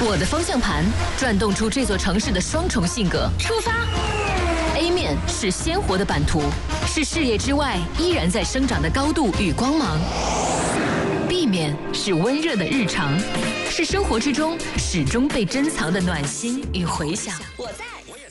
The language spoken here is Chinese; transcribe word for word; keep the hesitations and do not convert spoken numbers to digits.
我的方向盘转动出这座城市的双重性格。出发 ！A 面是鲜活的版图，是视野之外依然在生长的高度与光芒。B 面是温热的日常，是生活之中始终被珍藏的暖心与回响。我在。